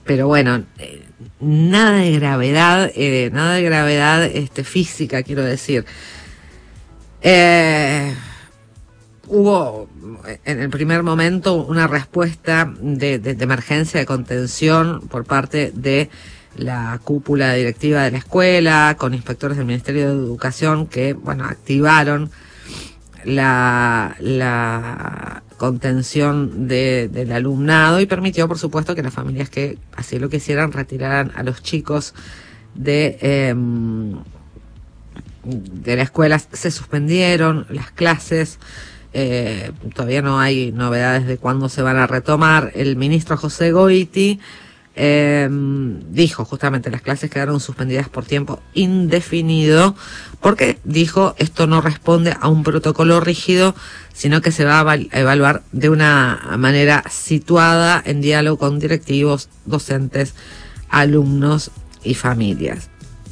pero bueno, nada de gravedad, física, quiero decir. Hubo en el primer momento una respuesta de emergencia, de contención por parte de la cúpula directiva de la escuela, con inspectores del Ministerio de Educación que, bueno, activaron la contención del alumnado y permitió, por supuesto, que las familias que así lo quisieran retiraran a los chicos de la escuela. Se suspendieron las clases. Todavía no hay novedades de cuándo se van a retomar. El ministro José Goiti dijo justamente las clases quedaron suspendidas por tiempo indefinido porque dijo esto no responde a un protocolo rígido, sino que se va a evaluar de una manera situada en diálogo con directivos, docentes, alumnos y familias.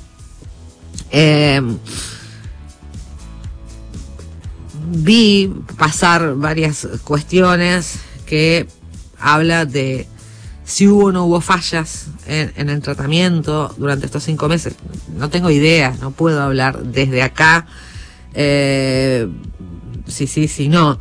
Vi pasar varias cuestiones que habla de si hubo o no hubo fallas en el tratamiento durante estos 5 meses. No tengo idea, no puedo hablar desde acá. Sí, no.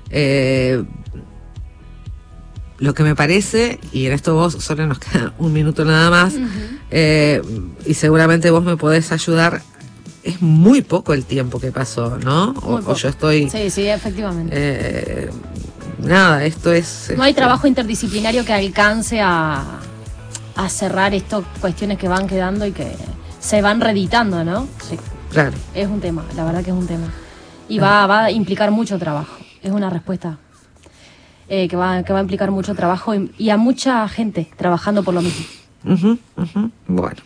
Lo que me parece, y en esto vos solo nos queda un minuto nada más, y seguramente vos me podés ayudar. Es muy poco el tiempo que pasó, ¿no? O yo estoy... Sí, efectivamente. Nada, esto es... No hay trabajo interdisciplinario que alcance a cerrar estas cuestiones que van quedando y que se van reeditando, ¿no? Sí. Claro. Es un tema, la verdad que es un tema. Y va a implicar mucho trabajo. Es una respuesta que va a implicar mucho trabajo y a mucha gente trabajando por lo mismo. Bueno.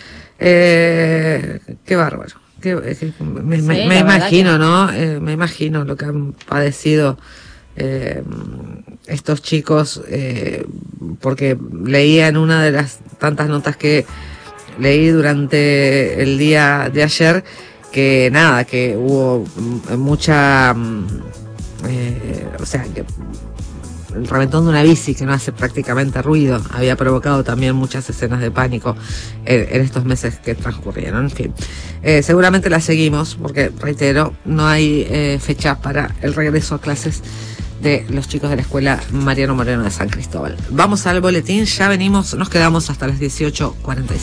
Qué bárbaro. Me imagino, ¿no? Me imagino lo que han padecido estos chicos, porque leía en una de las tantas notas que leí durante el día de ayer que nada, que hubo mucha que el reventón de una bici que no hace prácticamente ruido había provocado también muchas escenas de pánico en estos meses que transcurrieron. En fin, seguramente la seguimos porque, reitero, no hay fecha para el regreso a clases de los chicos de la escuela Mariano Moreno de San Cristóbal. Vamos al boletín, ya venimos, nos quedamos hasta las 18:45.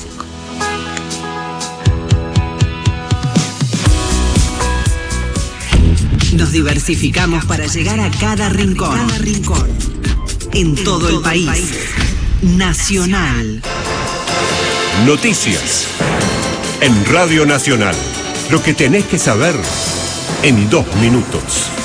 Nos diversificamos para llegar a cada rincón. En todo el país. Nacional. Noticias. En Radio Nacional. Lo que tenés que saber en 2 minutos.